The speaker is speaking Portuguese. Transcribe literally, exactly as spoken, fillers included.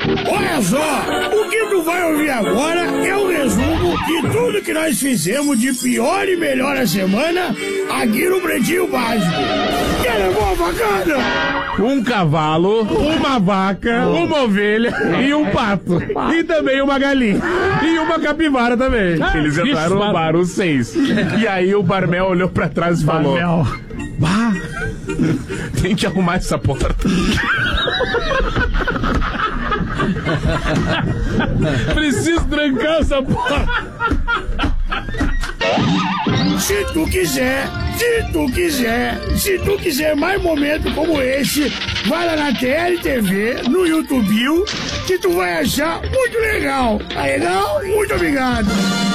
Olha só, o que tu vai ouvir agora é um resumo de tudo que nós fizemos de pior e melhor a semana aqui no Pretinho Básico. Quer levar uma facada? Um cavalo, uma vaca, uma ovelha e um pato. E também uma galinha. E uma capivara também. Eles entraram no bar, os seis. E aí o Barmel olhou pra trás e falou: bah, tem que arrumar essa porta. Preciso trancar essa porta. Se tu quiser, se tu quiser, se tu quiser mais momentos como esse, vai lá na T L T V, no YouTube, que tu vai achar muito legal. Tá legal? Muito obrigado.